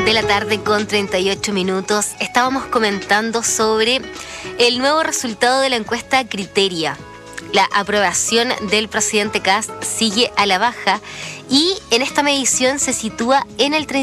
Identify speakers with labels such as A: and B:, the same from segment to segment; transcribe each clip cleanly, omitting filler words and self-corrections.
A: de la tarde con 38 minutos. Estábamos comentando sobre el nuevo resultado de la encuesta Criteria. La aprobación del presidente Kast sigue a la baja y en esta medición se sitúa en el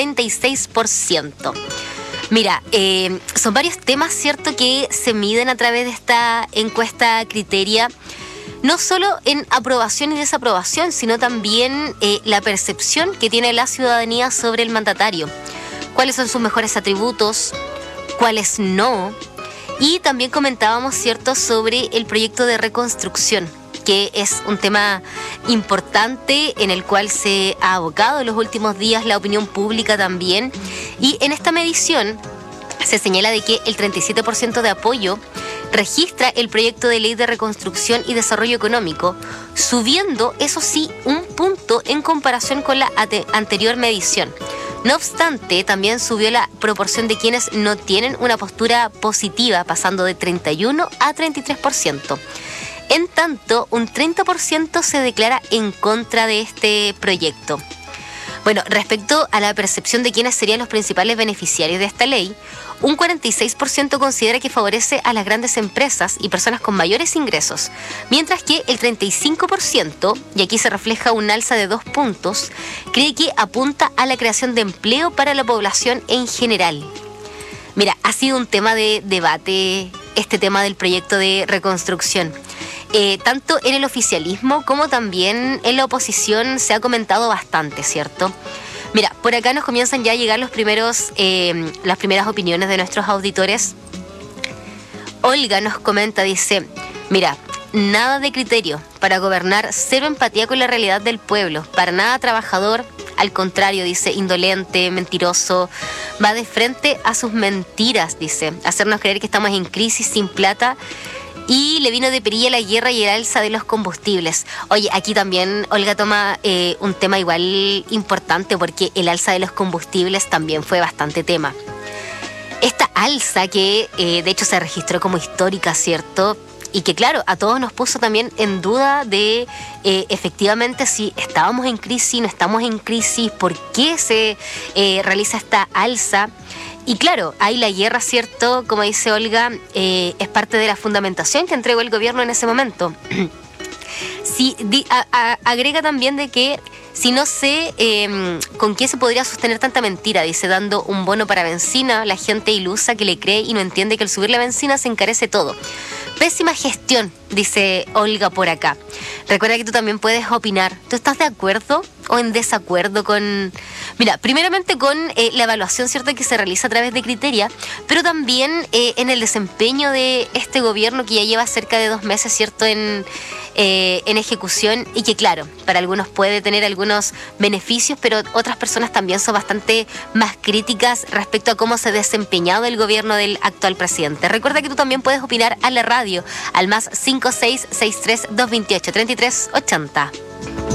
A: 36%. Mira, son varios temas, ¿cierto?, que se miden a través de esta encuesta Criteria. No solo en aprobación y desaprobación, sino también la percepción que tiene la ciudadanía sobre el mandatario. ¿Cuáles son sus mejores atributos? ¿Cuáles no? Y también comentábamos, ¿cierto?, sobre el proyecto de reconstrucción, que es un tema importante en el cual se ha abocado en los últimos días la opinión pública también. Y en esta medición se señala de que el 37% de apoyo registra el proyecto de ley de reconstrucción y desarrollo económico, subiendo, eso sí, un punto en comparación con la anterior medición. No obstante, también subió la proporción de quienes no tienen una postura positiva, pasando de 31 a 33%. En tanto, un 30% se declara en contra de este proyecto. Bueno, respecto a la percepción de quiénes serían los principales beneficiarios de esta ley, un 46% considera que favorece a las grandes empresas y personas con mayores ingresos, mientras que el 35%, y aquí se refleja un alza de 2 puntos, cree que apunta a la creación de empleo para la población en general. Mira, ha sido un tema de debate este tema del proyecto de reconstrucción. Tanto en el oficialismo como también en la oposición se ha comentado bastante, ¿cierto? Mira, por acá nos comienzan ya a llegar las primeras opiniones de nuestros auditores. Olga nos comenta, dice, mira, nada de criterio para gobernar, cero empatía con la realidad del pueblo, para nada trabajador, al contrario, dice, indolente, mentiroso, va de frente a sus mentiras, dice, hacernos creer que estamos en crisis sin plata. Y le vino de perilla la guerra y el alza de los combustibles. Oye, aquí también Olga toma un tema igual importante, porque el alza de los combustibles también fue bastante tema. Esta alza que de hecho se registró como histórica, ¿cierto? Y que claro, a todos nos puso también en duda de efectivamente si estábamos en crisis, no estamos en crisis, por qué se realiza esta alza. Y claro, hay la guerra, ¿cierto? Como dice Olga, es parte de la fundamentación que entregó el gobierno en ese momento. Sí, agrega también de que si no sé con qué se podría sostener tanta mentira, dice, dando un bono para benzina, la gente ilusa que le cree y no entiende que al subir la benzina se encarece todo. Pésima gestión, dice Olga por acá. Recuerda que tú también puedes opinar. ¿Tú estás de acuerdo o en desacuerdo con...? Mira, primeramente con la evaluación, ¿cierto?, que se realiza a través de Criteria, pero también en el desempeño de este gobierno que ya lleva cerca de 2 meses, ¿cierto?, en ejecución, y que claro, para algunos puede tener algunos beneficios, pero otras personas también son bastante más críticas respecto a cómo se ha desempeñado el gobierno del actual presidente. Recuerda que tú también puedes opinar a la radio al más 5663 228 3380.